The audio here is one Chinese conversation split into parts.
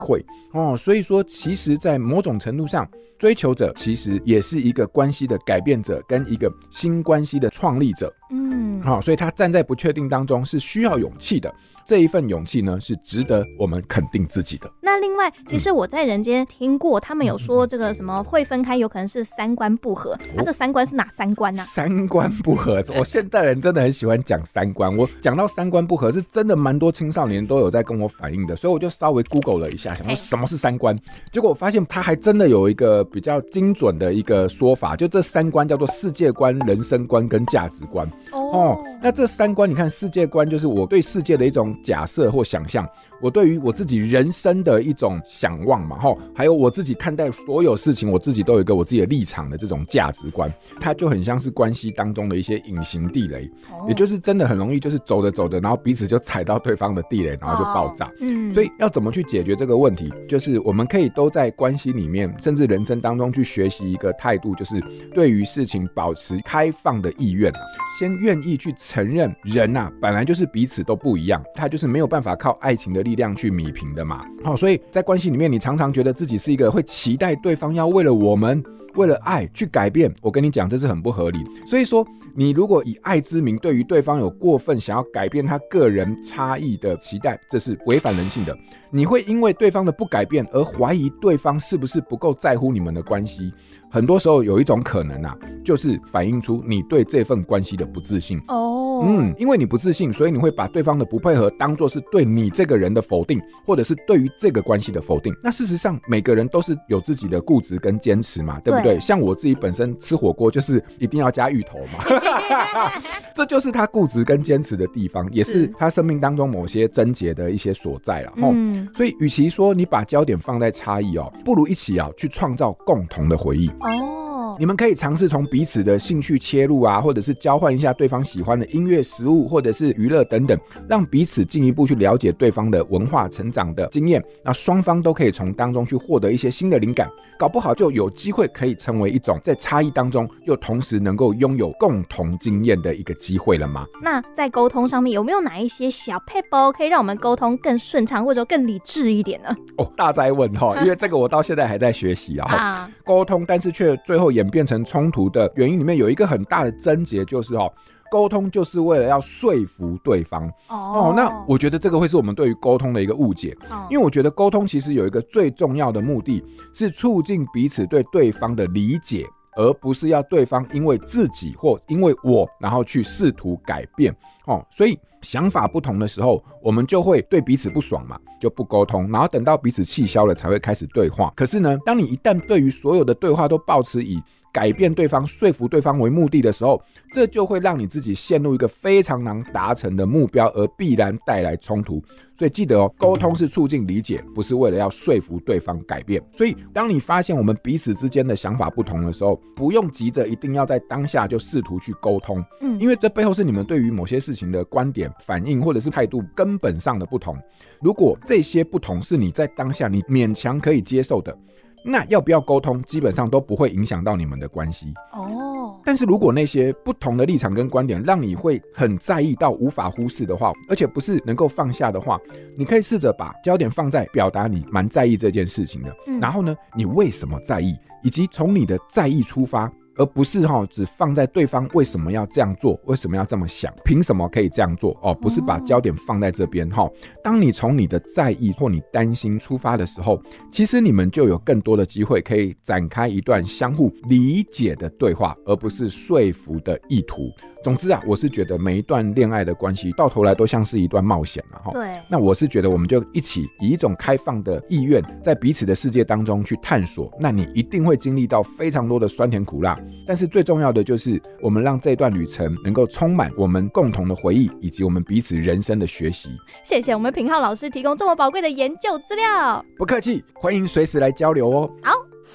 馈所以说其实在某种程度上，追求者其实也是一个关系的改变者跟一个新关系的创立者。所以他站在不确定当中是需要勇气的，这一份勇气呢是值得我们肯定自己的。 那另外其实我在人间听过他们有说这个什么会分开有可能是三观不合，这三观是哪三观呢？ 三观不合，现代人真的很喜欢讲三观，我讲到三观不合是真的蛮多青少年都有在跟我反映的，所以我就稍微 Google 了一下，想说什么是三观，结果我发现他还真的有一个比较精准的一个说法，就这三观叫做世界观、人生观跟价值观。那这三观，你看世界观就是我对世界的一种假设或想象，我对于我自己人生的一种想望嘛，还有我自己看待所有事情，我自己都有一个我自己的立场的这种价值观，它就很像是关系当中的一些隐形地雷，也就是真的很容易就是走着走着，然后彼此就踩到对方的地雷，然后就爆炸。所以要怎么去解决这个问题，就是我们可以都在关系里面，甚至人生当中去学习一个态度，就是对于事情保持开放的意愿，先愿意去承认人本来就是彼此都不一样，他就是没有办法靠爱情的力量去弭平的嘛。所以在关系里面，你常常觉得自己是一个会期待对方要为了我们为了爱去改变，我跟你讲这是很不合理。所以说你如果以爱之名对于对方有过分想要改变他个人差异的期待，这是违反人性的。你会因为对方的不改变而怀疑对方是不是不够在乎你们的关系，很多时候有一种可能就是反映出你对这份关系的不自信。因为你不自信，所以你会把对方的不配合当作是对你这个人的否定，或者是对于这个关系的否定。那事实上每个人都是有自己的固执跟坚持嘛，对不对？像我自己本身吃火锅就是一定要加芋头嘛这就是他固执跟坚持的地方，也是他生命当中某些症结的一些所在啦。所以与其说你把焦点放在差异不如一起去创造共同的回忆。你们可以尝试从彼此的兴趣切入或者是交换一下对方喜欢的音乐、食物或者是娱乐等等，让彼此进一步去了解对方的文化成长的经验，那双方都可以从当中去获得一些新的灵感，搞不好就有机会可以成为一种在差异当中又同时能够拥有共同经验的一个机会了吗？ 那在沟通上面有没有哪一些小撇步可以让我们沟通更顺畅或者更理智一点呢？ 大哉问因为这个我到现在还在学习沟通，但是却最后演变成冲突的原因里面有一个很大的症结，就是沟通就是为了要说服对方。那我觉得这个会是我们对于沟通的一个误解。因为我觉得沟通其实有一个最重要的目的是促进彼此对对方的理解，而不是要对方因为自己或因为我然后去试图改变。所以想法不同的时候，我们就会对彼此不爽嘛，就不沟通，然后等到彼此气消了才会开始对话。可是呢，当你一旦对于所有的对话都抱持以改变对方、说服对方为目的的时候，这就会让你自己陷入一个非常难达成的目标，而必然带来冲突。所以记得沟通是促进理解，不是为了要说服对方改变。所以当你发现我们彼此之间的想法不同的时候，不用急着一定要在当下就试图去沟通，因为这背后是你们对于某些事情的观点、反应或者是态度根本上的不同。如果这些不同是你在当下你勉强可以接受的，那要不要沟通基本上都不会影响到你们的关系。但是如果那些不同的立场跟观点让你会很在意到无法忽视的话，而且不是能够放下的话，你可以试着把焦点放在表达你蛮在意这件事情的，然后呢，你为什么在意，以及从你的在意出发，而不是只放在对方为什么要这样做，为什么要这么想，凭什么可以这样做不是把焦点放在这边当你从你的在意或你担心出发的时候，其实你们就有更多的机会可以展开一段相互理解的对话，而不是说服的意图。总之我是觉得每一段恋爱的关系到头来都像是一段冒险对， 那我是觉得我们就一起以一种开放的意愿在彼此的世界当中去探索，那你一定会经历到非常多的酸甜苦辣，但是最重要的就是我们让这段旅程能够充满我们共同的回忆，以及我们彼此人生的学习。 谢谢我们品皓老师提供这么宝贵的研究资料。 不客气，欢迎随时来交流好，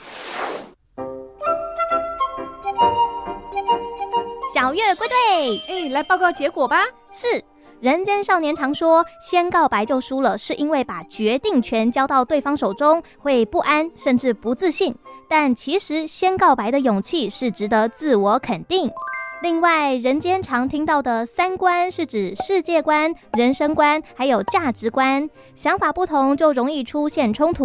小月归队， 来报告结果吧。 是，人间少年常说先告白就输了，是因为把决定权交到对方手中会不安甚至不自信，但其实先告白的勇气是值得自我肯定。 另外，人间常听到的三观是指世界观、人生观还有价值观，想法不同就容易出现冲突。